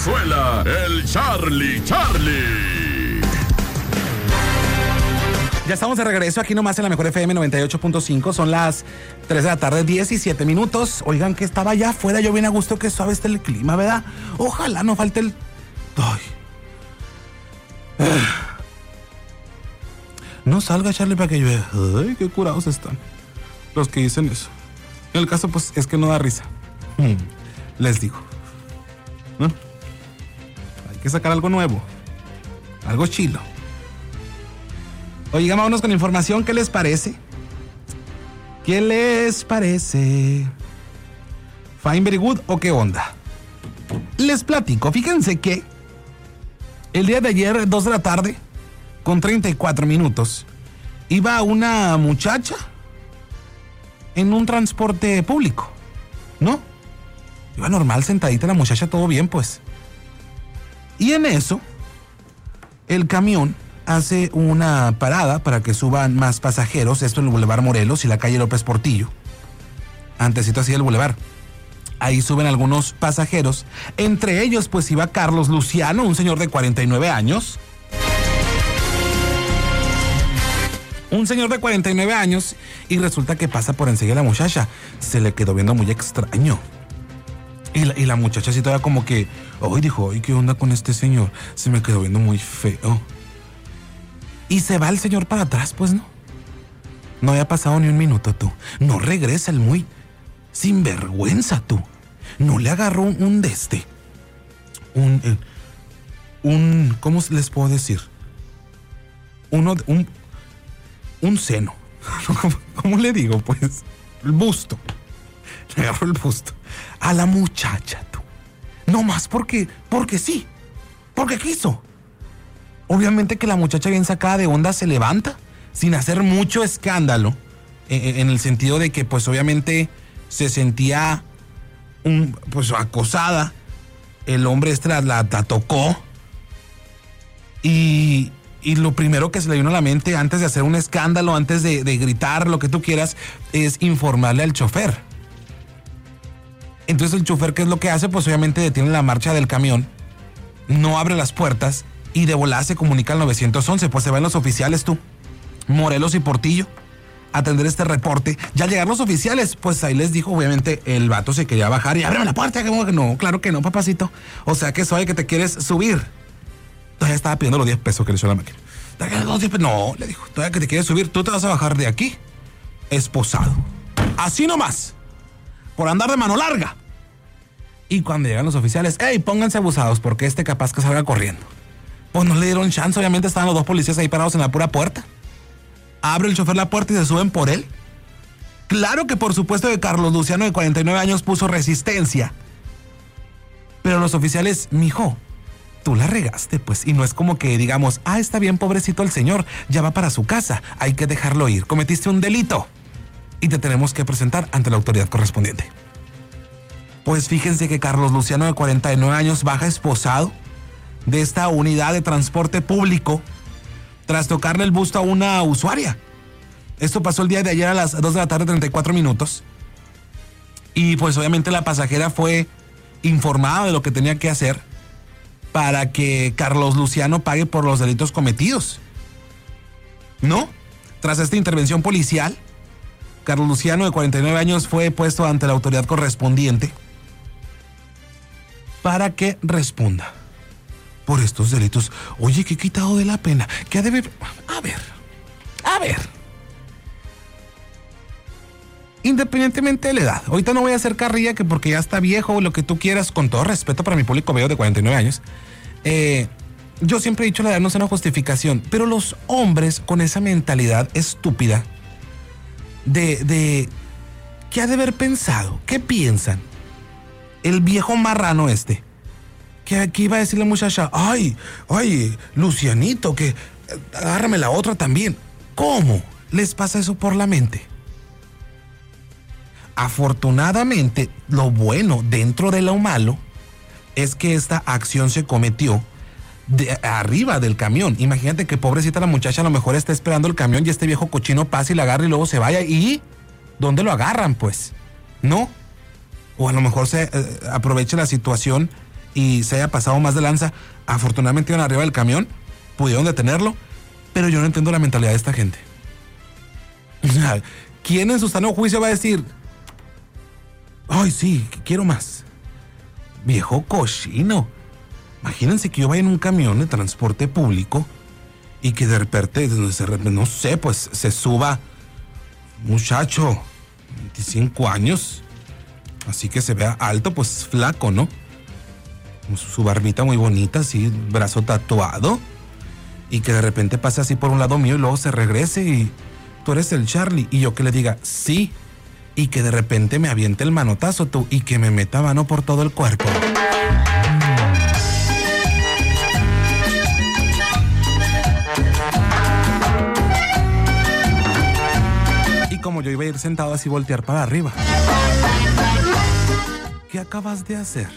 Venezuela, el Charlie. Ya estamos de regreso aquí nomás en la Mejor FM 98.5. Son las 3 de la tarde, 17 minutos. Oigan, que estaba allá afuera, yo bien a gusto, que suave está el clima, ¿verdad? Ojalá no falte el... No salga, Charlie, para que llueva. Ay, qué curados están los que dicen eso. En el caso, pues, es que no da risa. Les digo, ¿no? Hay que sacar algo nuevo, algo chilo. Oigan, vámonos con información. ¿Qué les parece? ¿Qué les parece? ¿Fine, very good o qué onda? Les platico. Fíjense que el día de ayer, 2 de la tarde, con 34 minutos, iba una muchacha en un transporte público, ¿no? Iba normal, sentadita la muchacha, todo bien, pues. Y en eso, el camión hace una parada para que suban más pasajeros, esto en el Boulevard Morelos y la calle López Portillo. Antesito así del Boulevard. Ahí suben algunos pasajeros. Entre ellos, pues iba Carlos Luciano, un señor de 49 años. Un señor de 49 años, y resulta que pasa por enseguida la muchacha. Se le quedó viendo muy extraño. Y la muchacha así todavía como que, dijo, ¿qué onda con este señor? Se me quedó viendo muy feo. Y se va el señor para atrás, pues, ¿no? No había pasado ni un minuto, tú. No regresa el muy sinvergüenza, tú. No le agarró un ¿cómo les puedo decir? Un seno. ¿Cómo le digo, pues? El busto. Le agarró el busto a la muchacha, tú. No más porque sí. Porque quiso. Obviamente que la muchacha bien sacada de onda se levanta sin hacer mucho escándalo, en el sentido de que pues obviamente se sentía acosada. El hombre la tocó y lo primero que se le vino a la mente antes de hacer un escándalo, antes de gritar lo que tú quieras, es informarle al chofer. Entonces el chofer, ¿qué es lo que hace? Pues obviamente detiene la marcha del camión, no abre las puertas y de volada se comunica al 911. Pues se van los oficiales, tú, Morelos y Portillo, a atender este reporte. Ya al llegar los oficiales, pues ahí les dijo, obviamente el vato se quería bajar y ábreme la puerta. ¿Cómo que no? Claro que no, papacito. O sea que soy que te quieres subir. Todavía estaba pidiendo los 10 pesos que le echó la máquina. No, le dijo, todavía que te quieres subir, tú te vas a bajar de aquí esposado. Así nomás, por andar de mano larga. Y cuando llegan los oficiales, pónganse abusados porque capaz que salga corriendo. Pues no le dieron chance, obviamente estaban los dos policías ahí parados en la pura puerta. Abre el chofer la puerta y se suben por él. Claro que por supuesto que Carlos Luciano, de 49 años, puso resistencia. Pero los oficiales, mijo, tú la regaste, pues. Y no es como que digamos, está bien, pobrecito el señor, ya va para su casa, hay que dejarlo ir. Cometiste un delito y te tenemos que presentar ante la autoridad correspondiente. Pues fíjense que Carlos Luciano, de 49 años, baja esposado de esta unidad de transporte público tras tocarle el busto a una usuaria. Esto pasó el día de ayer a las 2 de la tarde, 34 minutos. Y pues obviamente la pasajera fue informada de lo que tenía que hacer para que Carlos Luciano pague por los delitos cometidos. ¿No? Tras esta intervención policial, Carlos Luciano, de 49 años, fue puesto ante la autoridad correspondiente para que responda por estos delitos. Oye, qué quitado de la pena. ¿Qué ha de ver? A ver. Independientemente de la edad. Ahorita no voy a hacer carrilla que porque ya está viejo o lo que tú quieras, con todo respeto para mi público veo de 49 años. Yo siempre he dicho la edad no es una justificación, pero los hombres con esa mentalidad estúpida de ¿qué ha de haber pensado? ¿Qué piensan? El viejo marrano que aquí iba a decir la muchacha, ay, Lucianito, que agárrame la otra también. ¿Cómo les pasa eso por la mente? Afortunadamente, lo bueno dentro de lo malo es que esta acción se cometió de arriba del camión. Imagínate que pobrecita la muchacha a lo mejor está esperando el camión y este viejo cochino pasa y la agarra y luego se vaya. ¿Y dónde lo agarran, pues? ¿No? O a lo mejor se aprovecha la situación y se haya pasado más de lanza. Afortunadamente iban arriba del camión, pudieron detenerlo, pero yo no entiendo la mentalidad de esta gente. O sea, ¿quién en su sano juicio va a decir, ay, sí, quiero más? Viejo cochino. Imagínense que yo vaya en un camión de transporte público y que de repente, no sé, pues se suba un muchacho, 25 años, así que se vea alto, pues flaco, ¿no? Con su barbita muy bonita, así, brazo tatuado, y que de repente pase así por un lado mío y luego se regrese y tú eres el Charlie, y yo que le diga sí, y que de repente me aviente el manotazo tú y que me meta mano por todo el cuerpo. Y como yo iba a ir sentado así, voltear para arriba. ¿Qué acabas de hacer?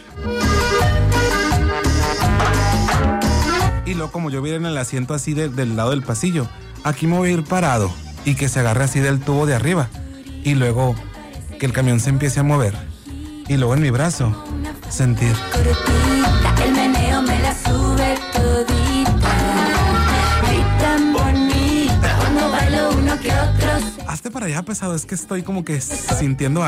Y luego como yo iba en el asiento así del lado del pasillo, aquí me voy a ir parado y que se agarre así del tubo de arriba y luego que el camión se empiece a mover y luego en mi brazo sentir. El meneo me la sube todita, gritan bonita, cuando bailo uno que otros. Hazte para allá, pesado, es que estoy como que sintiendo